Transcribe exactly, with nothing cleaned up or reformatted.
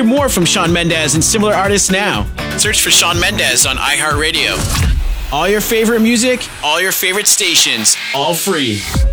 hear more from Shawn Mendes and similar artists now. Search for Shawn Mendes on iHeartRadio. All your favorite music, all your favorite stations, all free.